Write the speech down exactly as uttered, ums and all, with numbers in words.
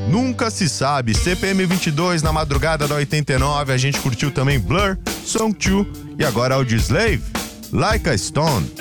Nunca Se Sabe, C P M vinte e dois na madrugada da oitenta e nove, a gente curtiu também Blur, Song dois e agora Audioslave, Like a Stone.